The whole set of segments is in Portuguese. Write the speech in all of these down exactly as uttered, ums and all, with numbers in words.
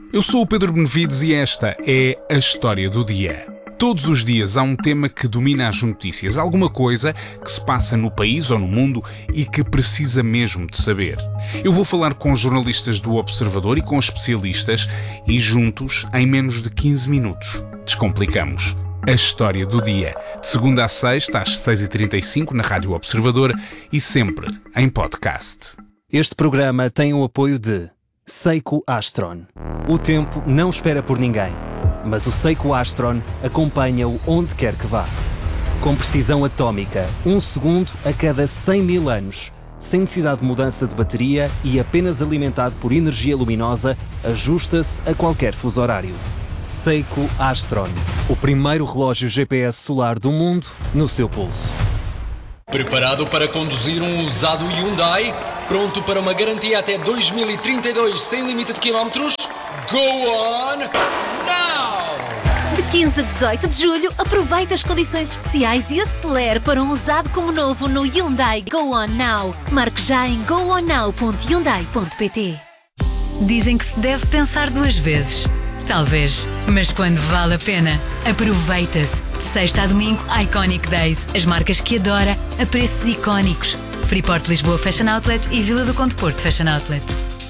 Eu sou o Pedro Benevides e esta é a História do Dia. Todos os dias há um tema que domina as notícias, alguma coisa que se passa no país ou no mundo e que precisa mesmo de saber. Eu vou falar com jornalistas do Observador e com especialistas e juntos, em menos de quinze minutos, descomplicamos a História do Dia. De segunda a sexta, às seis e trinta e cinco, na Rádio Observador e sempre em podcast. Este programa tem o apoio de Seiko Astron. O tempo não espera por ninguém, mas o Seiko Astron acompanha-o onde quer que vá. Com precisão atómica, um segundo a cada cem mil anos, sem necessidade de mudança de bateria e apenas alimentado por energia luminosa, ajusta-se a qualquer fuso horário. Seiko Astron, o primeiro relógio G P S solar do mundo no seu pulso. Preparado para conduzir um usado Hyundai? Pronto para uma garantia até dois mil e trinta e dois sem limite de quilómetros? Go on now! De quinze a dezoito de julho, aproveite as condições especiais e acelere para um usado como novo no Hyundai Go On Now. Marque já em go on now ponto hyundai ponto pt. Dizem que se deve pensar duas vezes. Talvez, mas quando vale a pena, aproveita-se. De sexta a domingo, Iconic Days. As marcas que adora a preços icónicos. Freeport Lisboa Fashion Outlet e Vila do Conde Porto Fashion Outlet.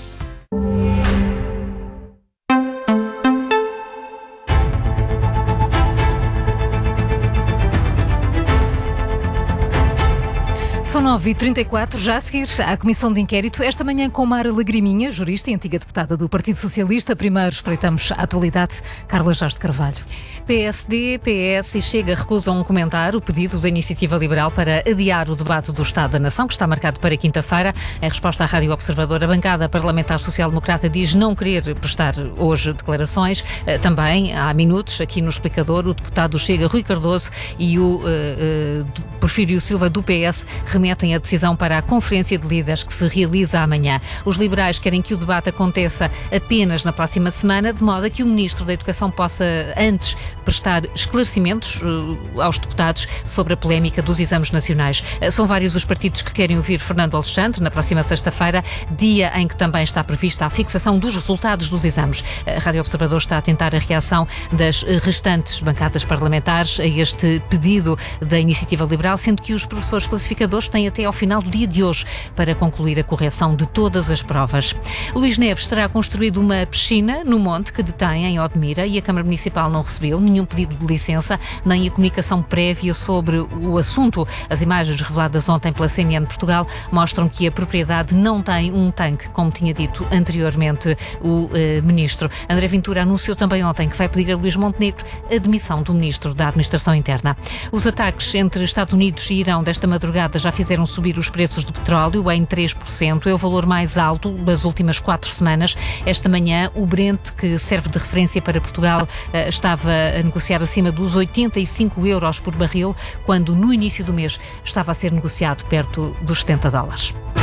São nove e trinta e quatro, já a seguir à Comissão de Inquérito, esta manhã com Mara Lagriminha, jurista e antiga deputada do Partido Socialista. Primeiro espreitamos a atualidade. Carla Jorge de Carvalho. P S D, P S e Chega recusam comentar o pedido da Iniciativa Liberal para adiar o debate do Estado da Nação, que está marcado para quinta-feira. Em resposta à Rádio Observador, a bancada parlamentar social-democrata diz não querer prestar hoje declarações. Também, há minutos, aqui no explicador, o deputado Chega, Rui Cardoso, e o uh, uh, Porfírio Silva, do P S, remetem a decisão para a Conferência de Líderes que se realiza amanhã. Os liberais querem que o debate aconteça apenas na próxima semana, de modo a que o Ministro da Educação possa antes prestar esclarecimentos uh, aos deputados sobre a polémica dos exames nacionais. Uh, são vários os partidos que querem ouvir Fernando Alexandre na próxima sexta-feira, dia em que também está prevista a fixação dos resultados dos exames. A Rádio Observador está a tentar a reação das restantes bancadas parlamentares a este pedido da Iniciativa Liberal, sendo que os professores classificadores têm até ao final do dia de hoje para concluir a correção de todas as provas. Luís Neves terá construído uma piscina no monte que detém em Odmira e a Câmara Municipal não recebeu nenhum pedido de licença, nem a comunicação prévia sobre o assunto. As imagens reveladas ontem pela C N N Portugal mostram que a propriedade não tem um tanque, como tinha dito anteriormente o uh, Ministro. André Ventura anunciou também ontem que vai pedir a Luís Montenegro a demissão do Ministro da Administração Interna. Os ataques entre Estados Unidos e Irão desta madrugada já fizeram subir os preços do petróleo em três por cento. É o valor mais alto das últimas quatro semanas. Esta manhã, o Brent, que serve de referência para Portugal, uh, estava a negociar acima dos oitenta e cinco euros por barril, quando no início do mês estava a ser negociado perto dos setenta dólares.